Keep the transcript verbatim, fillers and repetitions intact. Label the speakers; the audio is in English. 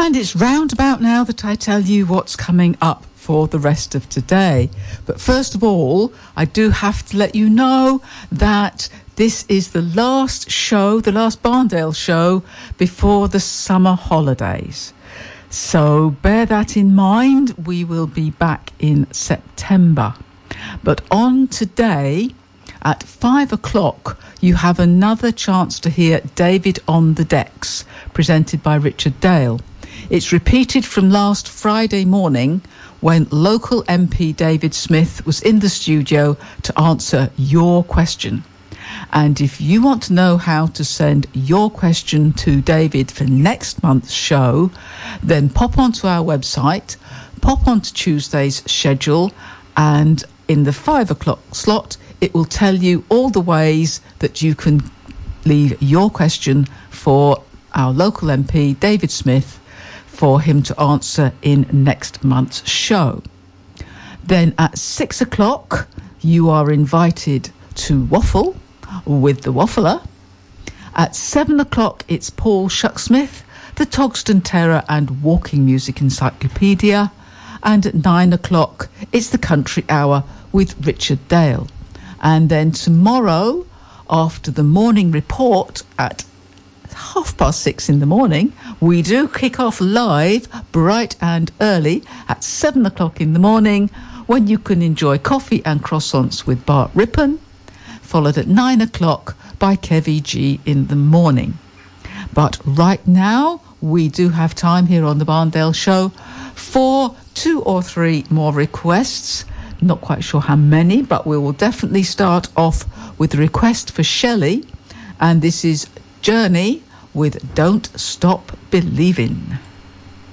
Speaker 1: And it's roundabout now that I tell you what's coming up for the rest of today. But first of all, I do have to let you know that this is the last show, the last Barndale show before the summer holidays. So bear that in mind. We will be back in September. But on today, at five o'clock, you have another chance to hear David on the Decks, presented by Richard Dale. It's repeated from last Friday morning when local M P David Smith was in the studio to answer your question. And if you want to know how to send your question to David for next month's show, then pop onto our website, pop onto Tuesday's schedule, and in the five o'clock slot, it will tell you all the ways that you can leave your question for our local M P, David Smith, for him to answer in next month's show. Then at six o'clock, you are invited to waffle with the Waffler. At seven o'clock, it's Paul Shucksmith, the Togston Terror and Walking Music Encyclopedia. And at nine o'clock, it's the Country Hour with Richard Dale. And then tomorrow, after the morning report at half past six in the morning, we do kick off live, bright and early, at seven o'clock in the morning, when you can enjoy coffee and croissants with Bart Rippon, followed at nine o'clock by Kevy G in the morning. But right now, we do have time here on the Barndale Show for two or three more requests. Not quite sure how many, but we will definitely start off with a request for Shelley, and this is Journey with Don't Stop Believin'.